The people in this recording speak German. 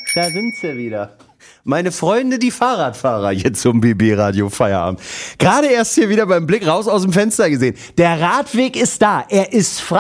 Da sind sie wieder. Meine Freunde, die Fahrradfahrer, jetzt zum BB-Radio Feierabend. Gerade erst hier wieder beim Blick raus aus dem Fenster gesehen. Der Radweg ist da. Er ist frei.